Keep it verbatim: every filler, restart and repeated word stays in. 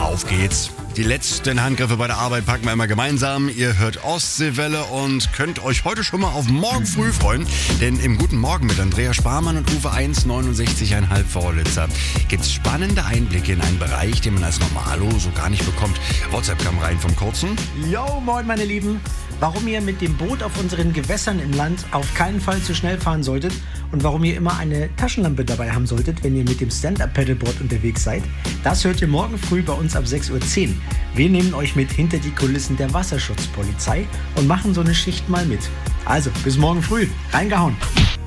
Auf geht's. Die letzten Handgriffe bei der Arbeit packen wir immer gemeinsam. Ihr hört Ostseewelle und könnt euch heute schon mal auf morgen früh freuen. Denn im Guten Morgen mit Andrea Sparmann und Uwe eins neunundsechzig Komma fünf Vorlitzer gibt's spannende Einblicke in einen Bereich, den man als Normalo so gar nicht bekommt. WhatsApp kam rein vom Kurzen. Yo, moin meine Lieben. Warum ihr mit dem Boot auf unseren Gewässern im Land auf keinen Fall zu schnell fahren solltet und warum ihr immer eine Taschenlampe dabei haben solltet, wenn ihr mit dem Stand-Up-Paddleboard unterwegs seid, das hört ihr morgen früh bei uns ab sechs Uhr zehn. Wir nehmen euch mit hinter die Kulissen der Wasserschutzpolizei und machen so eine Schicht mal mit. Also, bis morgen früh. Reingehauen.